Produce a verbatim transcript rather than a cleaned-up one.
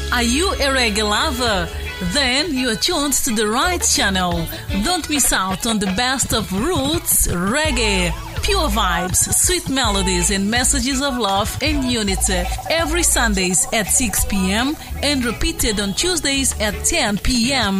Are you a reggae lover? Then you're tuned to the right channel. Don't miss out on the best of roots, reggae, pure vibes, sweet melodies and messages of love and unity every Sundays at six p.m. and repeated on Tuesdays at ten p.m.